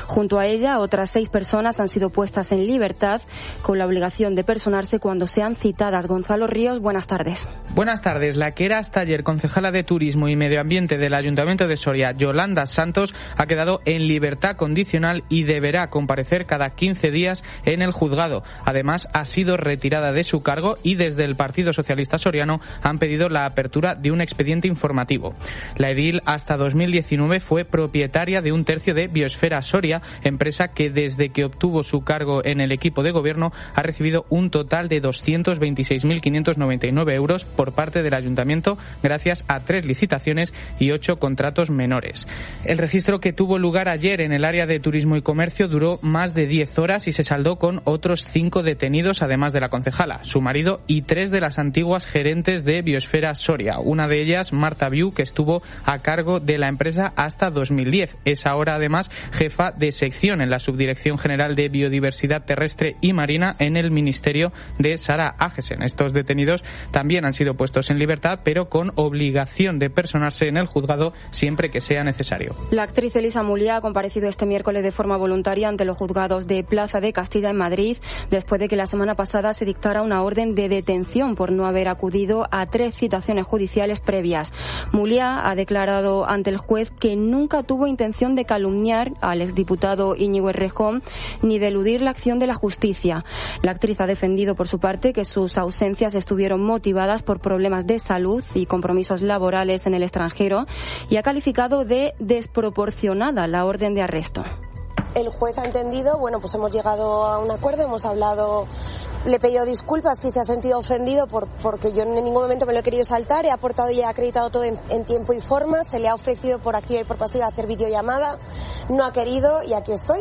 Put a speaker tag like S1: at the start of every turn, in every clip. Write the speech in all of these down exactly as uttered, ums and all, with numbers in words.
S1: Junto a ella, otras seis personas han sido puestas en libertad con la obligación de personarse cuando sean citadas. Gonzalo Ríos, buenas tardes.
S2: Buenas tardes. La que era hasta ayer concejala de Turismo y Medio Ambiente del Ayuntamiento de Soria, Yolanda Santos, ha quedado en libertad condicional y deberá comparecer cada quince días en el juzgado. Además, ha sido retirada de su cargo y desde el Partido Socialista Soriano han pedido la apertura de un expediente informativo. La edil hasta dos mil diecinueve fue propietaria de un tercio de Biosfera Soria, empresa que desde que obtuvo su cargo en el equipo de gobierno ha recibido un total de doscientos veintiséis mil quinientos noventa y nueve euros por parte del Ayuntamiento gracias a tres licitaciones y ocho contratos menores. El registro que tuvo lugar ayer en el área de Turismo y Comercio duró más de diez horas y se saldó con otros cinco detenidos, además de la concejala, su marido y tres de las antiguas gerentes de Biosfera Soria. Una de ellas, Marta Viu, que estuvo a cargo de la empresa hasta dos mil diez. Es ahora, además, jefa de sección en la Subdirección General de Biodiversidad Terrestre y Marina en el Ministerio de Sara Agesen. Estos detenidos también han sido puestos en libertad, pero con obligación de personarse en el juzgado siempre que sea necesario.
S1: La actriz Elisa Mulia ha comparecido este miércoles de forma voluntaria ante los juzgados de Plaza de Castilla en Madrid, después de que la semana pasada se dictara una orden de detención por no haber acudido a tres citaciones judiciales previas. Mulia ha declarado ante el juez que nunca tuvo intención de calumniar al exdiputado Íñigo Errejón ni de eludir la acción de la justicia. La actriz ha defendido por su parte que sus ausencias estuvieron motivadas por problemas de salud y compromisos laborales en el extranjero y ha calificado de desproporcionada la orden de arresto.
S3: El juez ha entendido, bueno, pues hemos llegado a un acuerdo, hemos hablado, le he pedido disculpas si se ha sentido ofendido por, porque yo en ningún momento me lo he querido saltar, he aportado y he acreditado todo en, en tiempo y forma, se le ha ofrecido por activa y por pasiva hacer videollamada, no ha querido y aquí estoy.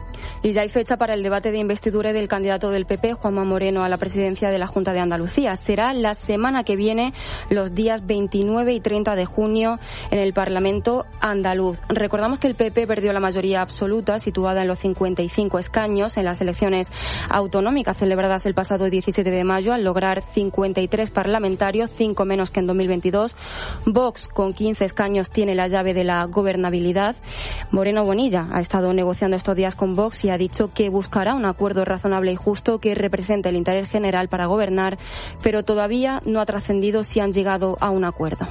S1: Y ya hay fecha para el debate de investidura del candidato del P P, Juanma Moreno, a la presidencia de la Junta de Andalucía. Será la semana que viene, los días veintinueve y treinta de junio, en el Parlamento andaluz. Recordamos que el P P perdió la mayoría absoluta, situada en los cincuenta y cinco escaños, en las elecciones autonómicas celebradas el pasado diecisiete de mayo, al lograr cincuenta y tres parlamentarios, cinco menos que en dos mil veintidós. Vox, con quince escaños, tiene la llave de la gobernabilidad. Moreno Bonilla ha estado negociando estos días con Vox y ha dicho que buscará un acuerdo razonable y justo que represente el interés general para gobernar, pero todavía no ha trascendido si han llegado a un acuerdo.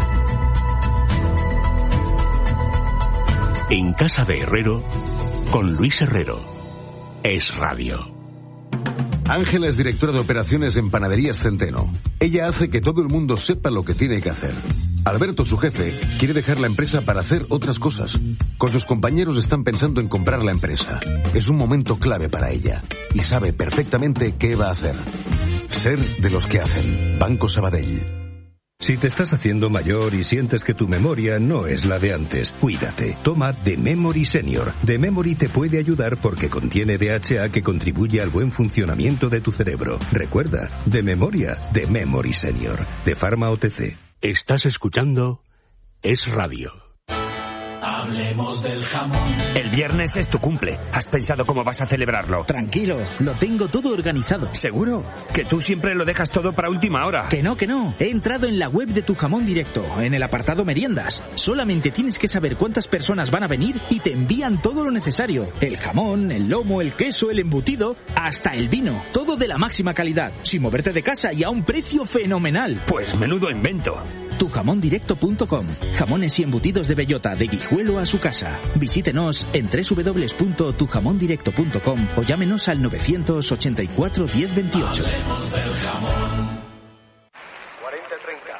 S4: En casa de Herrero, con Luis Herrero. Es Radio.
S5: Ángela es directora de operaciones en Panaderías Centeno. Ella hace que todo el mundo sepa lo que tiene que hacer. Alberto, su jefe, quiere dejar la empresa para hacer otras cosas. Con sus compañeros están pensando en comprar la empresa. Es un momento clave para ella y sabe perfectamente qué va a hacer. Ser de los que hacen. Banco Sabadell.
S6: Si te estás haciendo mayor y sientes que tu memoria no es la de antes, cuídate. Toma The Memory Senior. The Memory te puede ayudar porque contiene D H A que contribuye al buen funcionamiento de tu cerebro. Recuerda, de memoria, The Memory Senior. De Pharma O T C.
S4: Estás escuchando Es Radio.
S7: Hablemos del jamón.
S8: El viernes es tu cumple. ¿Has pensado cómo vas a celebrarlo?
S7: Tranquilo, lo tengo todo organizado.
S8: ¿Seguro? Que tú siempre lo dejas todo para última hora.
S7: Que no, que no. He entrado en la web de Tu Jamón Directo, en el apartado meriendas. Solamente tienes que saber cuántas personas van a venir y te envían todo lo necesario. El jamón, el lomo, el queso, el embutido, hasta el vino. Todo de la máxima calidad, sin moverte de casa y a un precio fenomenal.
S8: Pues menudo invento.
S7: tu jamón directo punto com. Jamones y embutidos de bellota, de Guijuelo a su casa. Visítenos en doble u doble u doble u punto tu jamón directo punto com o llámenos al novecientos ochenta y cuatro diez veintiocho.
S9: Hablemos del jamón. cuarenta treinta.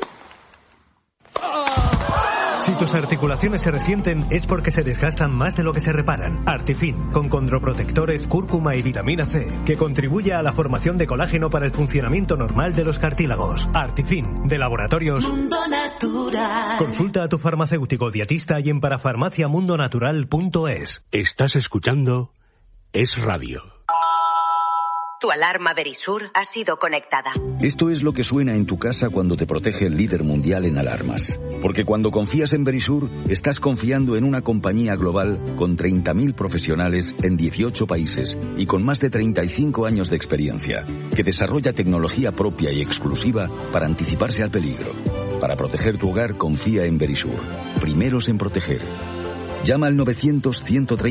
S10: Si tus articulaciones se resienten es porque se desgastan más de lo que se reparan. Artifin, con condroprotectores, cúrcuma y vitamina C, que contribuye a la formación de colágeno para el funcionamiento normal de los cartílagos. Artifin, de Laboratorios
S11: Mundo Natural.
S10: Consulta a tu farmacéutico dietista y en parafarmacia mundo natural punto es.
S4: Estás escuchando Es Radio.
S12: Tu alarma Verisur ha sido conectada.
S13: Esto es lo que suena en tu casa cuando te protege el líder mundial en alarmas. Porque cuando confías en Verisur, estás confiando en una compañía global con treinta mil profesionales en dieciocho países y con más de treinta y cinco años de experiencia, que desarrolla tecnología propia y exclusiva para anticiparse al peligro. Para proteger tu hogar, confía en Verisur. Primeros en proteger. Llama al novecientos ciento treinta